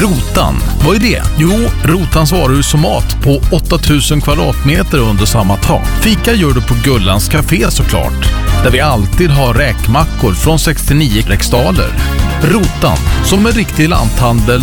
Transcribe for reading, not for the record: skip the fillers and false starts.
Rotan, vad är det? Jo, Rotans varuhus och mat på 8000 kvadratmeter under samma tak. Fika gör du på Gullans Café såklart, där vi alltid har räkmackor från 69 riksdaler. Rotan, som en riktig lanthandel